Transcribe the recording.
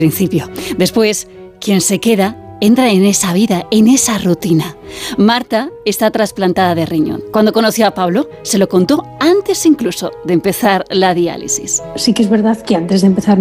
principio. Después, quien se queda entra en esa vida, en esa rutina. Marta está trasplantada de riñón. Cuando conoció a Pablo, se lo contó antes incluso de empezar la diálisis. Sí que es verdad que antes de empezar